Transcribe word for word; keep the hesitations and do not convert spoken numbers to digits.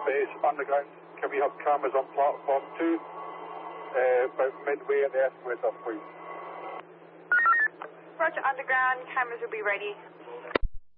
Base Underground. Can we have cameras on platform two? Uh, about midway in the escalator, please. Roger, Underground. Cameras will be ready.